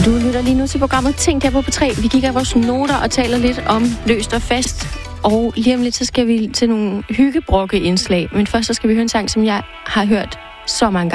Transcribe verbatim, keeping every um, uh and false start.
Du lytter lige nu til programmet Tænk her på P tre. Vi kigger i vores noter og taler lidt om løst og fast. Og lige om lidt, så skal vi til nogle hyggebrokke indslag. Men først så skal vi høre en sang, som jeg har hørt så mange gange.